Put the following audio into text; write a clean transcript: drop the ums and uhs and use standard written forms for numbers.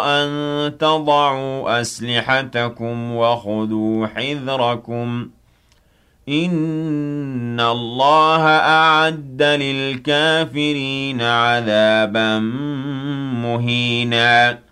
أن تضعوا أسلحتكم وخذوا حذركم إن الله أعد للكافرين عذابا مهينا